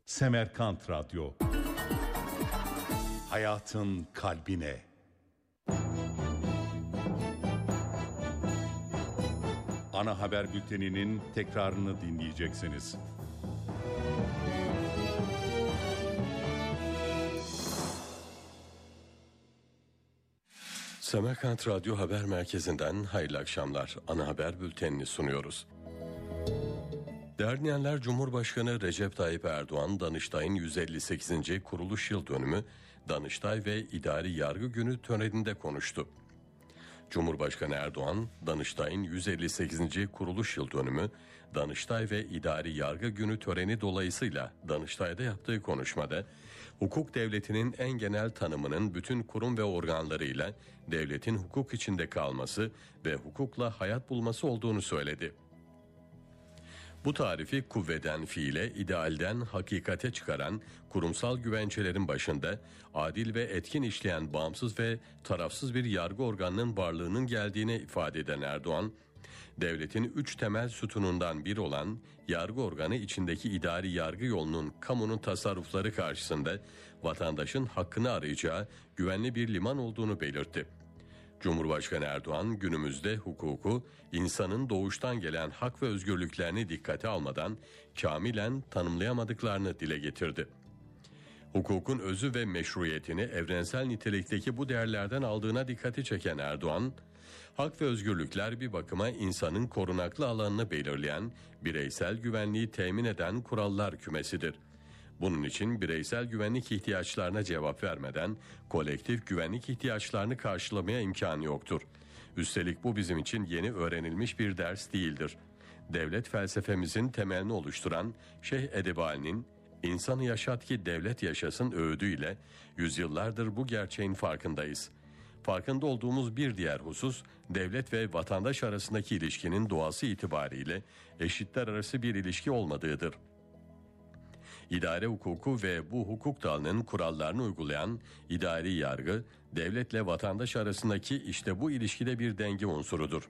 Semerkant Radyo. Hayatın kalbine. Ana haber bülteninin tekrarını dinleyeceksiniz. Semerkant Radyo Haber Merkezi'nden hayırlı akşamlar. Ana haber bültenini sunuyoruz. Değerli dinleyenler, Cumhurbaşkanı Recep Tayyip Erdoğan, Danıştay'ın 158. kuruluş yıl dönümü Danıştay ve İdari Yargı Günü töreninde konuştu. Cumhurbaşkanı Erdoğan, Danıştay'ın 158. kuruluş yıl dönümü Danıştay ve İdari Yargı Günü töreni dolayısıyla Danıştay'da yaptığı konuşmada, hukuk devletinin en genel tanımının bütün kurum ve organlarıyla devletin hukuk içinde kalması ve hukukla hayat bulması olduğunu söyledi. Bu tarifi kuvveden fiile, idealden hakikate çıkaran kurumsal güvencelerin başında adil ve etkin işleyen bağımsız ve tarafsız bir yargı organının varlığının geldiğini ifade eden Erdoğan, devletin 3 temel sütunundan biri olan yargı organı içindeki idari yargı yolunun kamunun tasarrufları karşısında vatandaşın hakkını arayacağı güvenli bir liman olduğunu belirtti. Cumhurbaşkanı Erdoğan günümüzde hukuku insanın doğuştan gelen hak ve özgürlüklerini dikkate almadan kamilen tanımlayamadıklarını dile getirdi. Hukukun özü ve meşruiyetini evrensel nitelikteki bu değerlerden aldığına dikkati çeken Erdoğan, hak ve özgürlükler bir bakıma insanın korunaklı alanını belirleyen, bireysel güvenliği temin eden kurallar kümesidir. Bunun için bireysel güvenlik ihtiyaçlarına cevap vermeden kolektif güvenlik ihtiyaçlarını karşılamaya imkanı yoktur. Üstelik bu bizim için yeni öğrenilmiş bir ders değildir. Devlet felsefemizin temelini oluşturan Şeyh Edebali'nin "İnsanı yaşat ki devlet yaşasın" öğüdüyle yüzyıllardır bu gerçeğin farkındayız. Farkında olduğumuz bir diğer husus, devlet ve vatandaş arasındaki ilişkinin doğası itibariyle eşitler arası bir ilişki olmadığıdır. İdare hukuku ve bu hukuk dalının kurallarını uygulayan idari yargı, devletle vatandaş arasındaki işte bu ilişkide bir denge unsurudur.